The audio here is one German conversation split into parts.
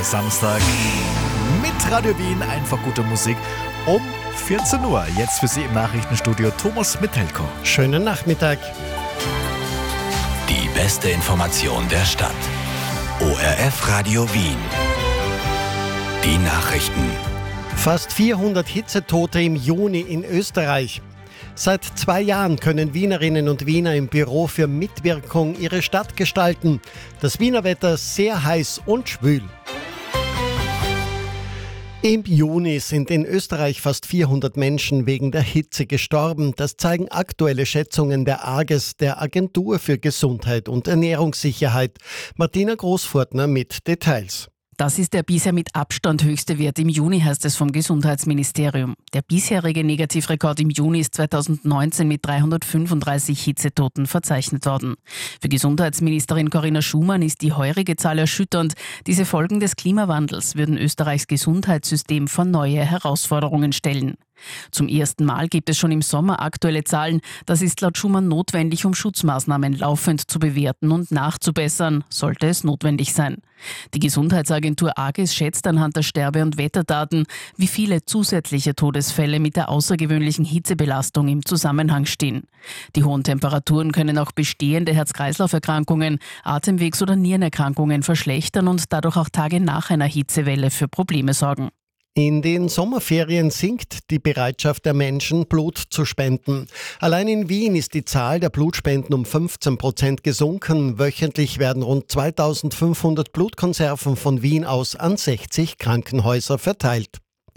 Samstag mit Radio Wien, einfach gute Musik um 14 Uhr. Jetzt für Sie im Nachrichtenstudio Thomas Mettelko. Schönen Nachmittag. Die beste Information der Stadt. ORF Radio Wien. Die Nachrichten. Fast 400 Hitzetote im Juni in Österreich. Seit 2 Jahren können Wienerinnen und Wiener im Büro für Mitwirkung ihre Stadt gestalten. Das Wiener Wetter sehr heiß und schwül. Im Juni sind in Österreich fast 400 Menschen wegen der Hitze gestorben. Das zeigen aktuelle Schätzungen der AGES, der Agentur für Gesundheit und Ernährungssicherheit. Martina Großfurtner mit Details. Das ist der bisher mit Abstand höchste Wert im Juni, heißt es vom Gesundheitsministerium. Der bisherige Negativrekord im Juni ist 2019 mit 335 Hitzetoten verzeichnet worden. Für Gesundheitsministerin Corinna Schumann ist die heurige Zahl erschütternd. Diese Folgen des Klimawandels würden Österreichs Gesundheitssystem vor neue Herausforderungen stellen. Zum ersten Mal gibt es schon im Sommer aktuelle Zahlen. Das ist laut Schumann notwendig, um Schutzmaßnahmen laufend zu bewerten und nachzubessern, sollte es notwendig sein. Die Gesundheitsagentur AGES schätzt anhand der Sterbe- und Wetterdaten, wie viele zusätzliche Todesfälle mit der außergewöhnlichen Hitzebelastung im Zusammenhang stehen. Die hohen Temperaturen können auch bestehende Herz-Kreislauf-Erkrankungen, Atemwegs- oder Nierenerkrankungen verschlechtern und dadurch auch Tage nach einer Hitzewelle für Probleme sorgen. In den Sommerferien sinkt die Bereitschaft der Menschen, Blut zu spenden. Allein in Wien ist die Zahl der Blutspenden um 15% gesunken. Wöchentlich werden rund 2500 Blutkonserven von Wien aus an 60 Krankenhäuser verteilt.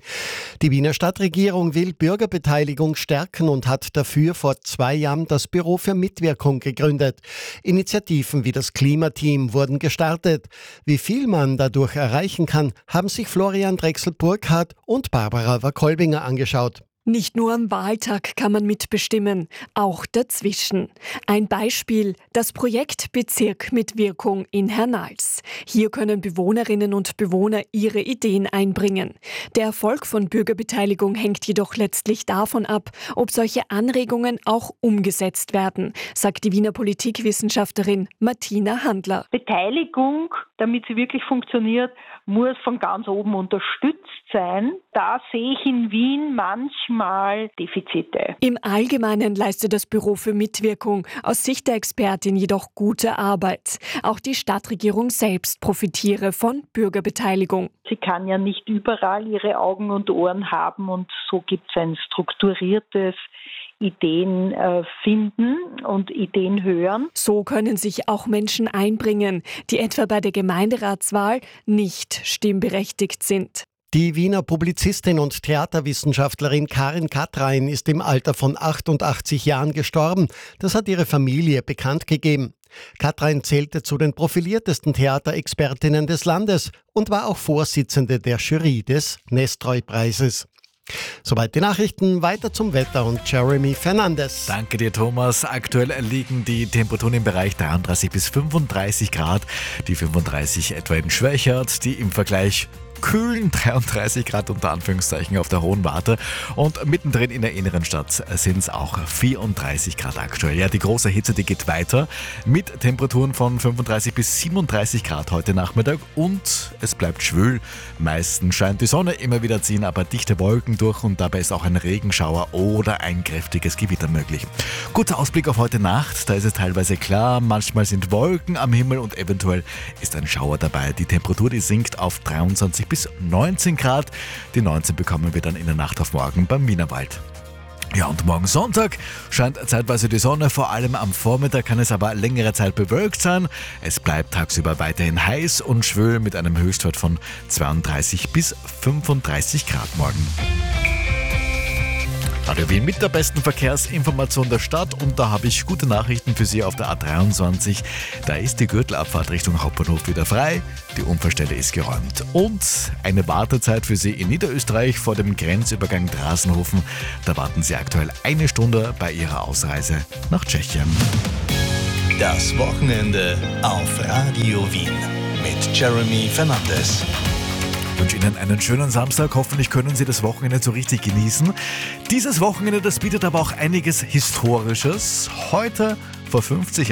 Die Wiener Stadtregierung will Bürgerbeteiligung stärken und hat dafür vor 2 Jahren das Büro für Mitwirkung gegründet. Initiativen wie das Klimateam wurden gestartet. Wie viel man dadurch erreichen kann, haben sich Florian Drechsel-Burkhardt und Barbara Wackolbinger angeschaut. Nicht nur am Wahltag kann man mitbestimmen, auch dazwischen. Ein Beispiel: das Projekt Bezirk mit Wirkung in Hernals. Hier können Bewohnerinnen und Bewohner ihre Ideen einbringen. Der Erfolg von Bürgerbeteiligung hängt jedoch letztlich davon ab, ob solche Anregungen auch umgesetzt werden, sagt die Wiener Politikwissenschaftlerin Martina Handler. Beteiligung, damit sie wirklich funktioniert, muss von ganz oben unterstützt sein. Da sehe ich in Wien manchmal Defizite. Im Allgemeinen leistet das Büro für Mitwirkung aus Sicht der Expertin jedoch gute Arbeit. Auch die Stadtregierung selbst profitiere von Bürgerbeteiligung. Sie kann ja nicht überall ihre Augen und Ohren haben und so gibt es ein strukturiertes Ideen finden und Ideen hören. So können sich auch Menschen einbringen, die etwa bei der Gemeinderatswahl nicht stimmberechtigt sind. Die Wiener Publizistin und Theaterwissenschaftlerin Karin Katrein ist im Alter von 88 Jahren gestorben. Das hat ihre Familie bekannt gegeben. Katrein zählte zu den profiliertesten Theaterexpertinnen des Landes und war auch Vorsitzende der Jury des Nestroy-Preises. Soweit die Nachrichten, weiter zum Wetter und Jeremy Fernandes. Danke dir, Thomas. Aktuell liegen die Temperaturen im Bereich 33 bis 35 Grad. Die 35 etwa in Schwächert, die im Vergleich kühlen 33 Grad unter Anführungszeichen auf der Hohen Warte und mittendrin in der inneren Stadt sind es auch 34 Grad aktuell. Ja, die große Hitze, die geht weiter mit Temperaturen von 35 bis 37 Grad heute Nachmittag und es bleibt schwül. Meistens scheint die Sonne, immer wieder ziehen aber dichte Wolken durch und dabei ist auch ein Regenschauer oder ein kräftiges Gewitter möglich. Kurzer Ausblick auf heute Nacht, da ist es teilweise klar, manchmal sind Wolken am Himmel und eventuell ist ein Schauer dabei. Die Temperatur, die sinkt auf 23 bis 19 Grad. Die 19 bekommen wir dann in der Nacht auf morgen beim Wienerwald. Ja, und morgen Sonntag scheint zeitweise die Sonne, vor allem am Vormittag kann es aber längere Zeit bewölkt sein. Es bleibt tagsüber weiterhin heiß und schwül mit einem Höchstwert von 32 bis 35 Grad morgen. Radio Wien mit der besten Verkehrsinformation der Stadt und da habe ich gute Nachrichten für Sie auf der A23. Da ist die Gürtelabfahrt Richtung Hauptbahnhof wieder frei, die Unfallstelle ist geräumt und eine Wartezeit für Sie in Niederösterreich vor dem Grenzübergang Drasenhofen. Da warten Sie aktuell 1 Stunde bei Ihrer Ausreise nach Tschechien. Das Wochenende auf Radio Wien mit Jeremy Fernandes. Ich wünsche Ihnen einen schönen Samstag. Hoffentlich können Sie das Wochenende so richtig genießen. Dieses Wochenende, das bietet aber auch einiges Historisches. Heute vor 50 Jahren